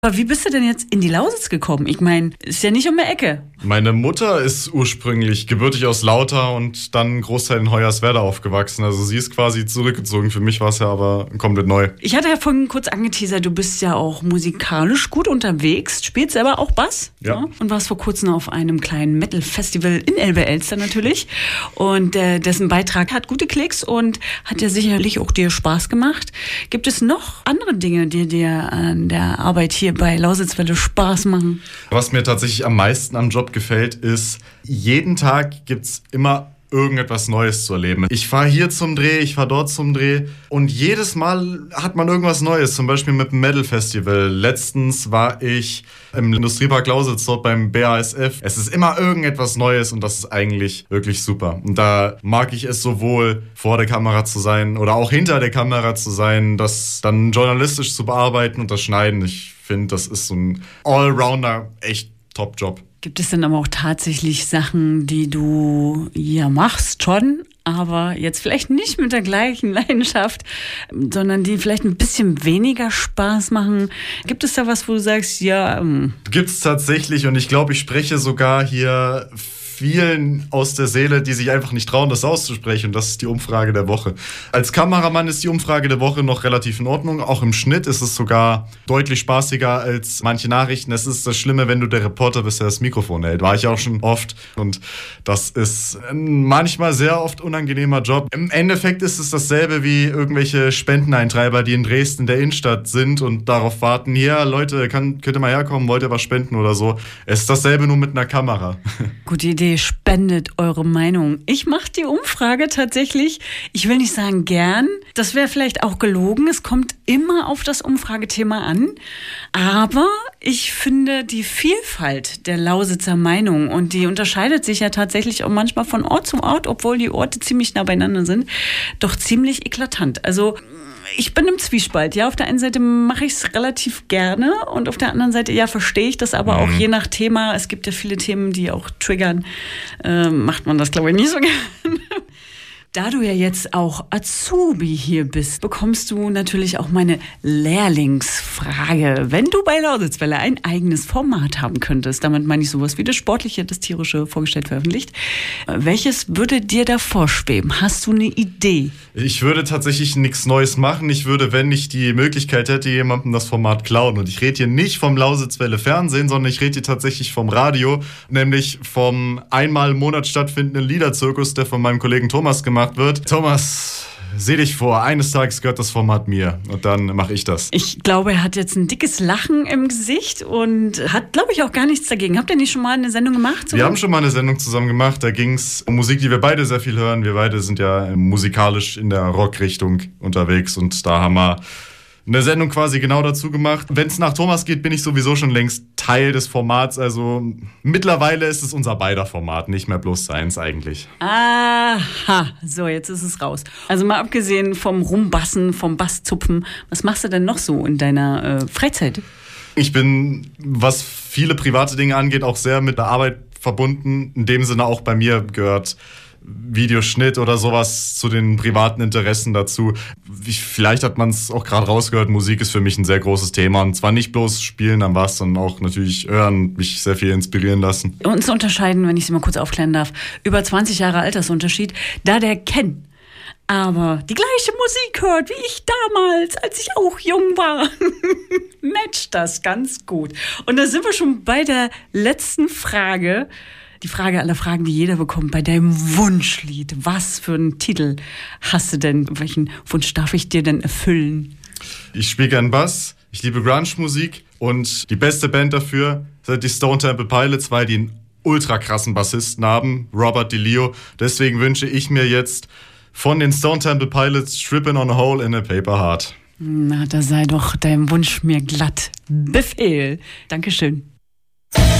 Aber wie bist du denn jetzt in die Lausitz gekommen? Ich meine, ist ja nicht um die Ecke. Meine Mutter ist ursprünglich gebürtig aus Lauter und dann einen Großteil in Hoyerswerda aufgewachsen. Also sie ist quasi zurückgezogen. Für mich war es ja aber komplett neu. Ich hatte ja vorhin kurz angeteasert, du bist ja auch musikalisch gut unterwegs, spielst selber auch Bass. Ja. Und warst vor kurzem auf einem kleinen Metal-Festival in Elbe-Elster natürlich. Und dessen Beitrag hat gute Klicks und hat ja sicherlich auch dir Spaß gemacht. Gibt es noch andere Dinge, die dir an der Arbeit hier bei Lausitzwelle Spaß machen? Was mir tatsächlich am meisten am Job gefällt, ist, jeden Tag gibt's immer irgendetwas Neues zu erleben. Ich fahre hier zum Dreh, ich fahre dort zum Dreh und jedes Mal hat man irgendwas Neues, zum Beispiel mit dem Metal Festival. Letztens war ich im Industriepark Lausitz, dort beim BASF. Es ist immer irgendetwas Neues und das ist eigentlich wirklich super. Und da mag ich es sowohl vor der Kamera zu sein oder auch hinter der Kamera zu sein, das dann journalistisch zu bearbeiten und das Schneiden. Ich finde, das ist so ein Allrounder, echt Top-Job. Gibt es denn aber auch tatsächlich Sachen, die du ja machst schon, aber jetzt vielleicht nicht mit der gleichen Leidenschaft, sondern die vielleicht ein bisschen weniger Spaß machen? Gibt es da was, wo du sagst, ja... Gibt's tatsächlich und ich glaube, ich spreche sogar hier vielen aus der Seele, die sich einfach nicht trauen, das auszusprechen. Und das ist die Umfrage der Woche. Als Kameramann ist die Umfrage der Woche noch relativ in Ordnung. Auch im Schnitt ist es sogar deutlich spaßiger als manche Nachrichten. Es ist das Schlimme, wenn du der Reporter bist, der das Mikrofon hält. War ich auch schon oft. Und das ist ein manchmal sehr oft unangenehmer Job. Im Endeffekt ist es dasselbe wie irgendwelche Spendeneintreiber, die in Dresden der Innenstadt sind und darauf warten, hier, Leute, könnt ihr mal herkommen, wollt ihr was spenden oder so. Es ist dasselbe nur mit einer Kamera. Gute Idee. Spendet eure Meinung. Ich mache die Umfrage tatsächlich, ich will nicht sagen gern, das wäre vielleicht auch gelogen, es kommt immer auf das Umfragethema an, aber ich finde die Vielfalt der Lausitzer Meinung und die unterscheidet sich ja tatsächlich auch manchmal von Ort zu Ort, obwohl die Orte ziemlich nah beieinander sind, doch ziemlich eklatant. Also ich bin im Zwiespalt. Ja, auf der einen Seite mache ich es relativ gerne und auf der anderen Seite, ja, verstehe ich das aber auch je nach Thema. Es gibt ja viele Themen, die auch triggern. Macht man das, glaube ich, nicht so gerne. Da du ja jetzt auch Azubi hier bist, bekommst du natürlich auch meine Lehrlingsfrage. Wenn du bei Lausitzwelle ein eigenes Format haben könntest, damit meine ich sowas wie das Sportliche, das Tierische vorgestellt veröffentlicht, welches würde dir da vorschweben? Hast du eine Idee? Ich würde tatsächlich nichts Neues machen. Ich würde, wenn ich die Möglichkeit hätte, jemandem das Format klauen. Und ich rede hier nicht vom Lausitzwelle Fernsehen, sondern ich rede hier tatsächlich vom Radio, nämlich vom einmal im Monat stattfindenden Liederzirkus, der von meinem Kollegen Thomas gemacht wird. Thomas, seh dich vor, eines Tages gehört das Format mir und dann mache ich das. Ich glaube, er hat jetzt ein dickes Lachen im Gesicht und hat, glaube ich, auch gar nichts dagegen. Habt ihr nicht schon mal eine Sendung gemacht? Wir haben schon mal eine Sendung zusammen gemacht. Da ging es um Musik, die wir beide sehr viel hören. Wir beide sind ja musikalisch in der Rockrichtung unterwegs und da haben wir eine Sendung quasi genau dazu gemacht. Wenn es nach Thomas geht, bin ich sowieso schon längst Teil des Formats. Also mittlerweile ist es unser beider Format, nicht mehr bloß seins eigentlich. Aha, so jetzt ist es raus. Also mal abgesehen vom Rumbassen, vom Basszupfen, was machst du denn noch so in deiner Freizeit? Ich bin, was viele private Dinge angeht, auch sehr mit der Arbeit verbunden. In dem Sinne auch bei mir gehört Videoschnitt oder sowas zu den privaten Interessen dazu. Vielleicht hat man es auch gerade rausgehört, Musik ist für mich ein sehr großes Thema. Und zwar nicht bloß spielen am Bass, sondern auch natürlich hören, mich sehr viel inspirieren lassen. Uns unterscheiden, wenn ich Sie mal kurz aufklären darf, über 20 Jahre Altersunterschied, da der Ken aber die gleiche Musik hört wie ich damals, als ich auch jung war. Matcht das ganz gut. Und da sind wir schon bei der letzten Frage. Die Frage aller Fragen, die jeder bekommt, bei deinem Wunschlied. Was für einen Titel hast du denn? Welchen Wunsch darf ich dir denn erfüllen? Ich spiele gern Bass, ich liebe Grunge-Musik und die beste Band dafür sind die Stone Temple Pilots, weil die einen ultra krassen Bassisten haben, Robert DeLeo. Deswegen wünsche ich mir jetzt von den Stone Temple Pilots Trippin' on a Hole in a Paper Heart. Na, da sei doch dein Wunsch mir glatt Befehl. Dankeschön.